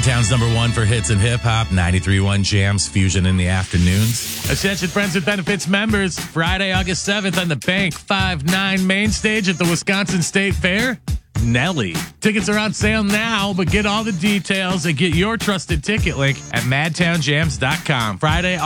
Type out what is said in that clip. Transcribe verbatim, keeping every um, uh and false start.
Madtown's number one for hits and hip hop, ninety-three point one Jams, Fusion in the afternoons. Attention Friends with Benefits members, Friday, August seventh on the Bank five nine main stage at the Wisconsin State Fair. Nelly. Tickets are on sale now, but get all the details and get your trusted ticket link at madtown jams dot com. Friday,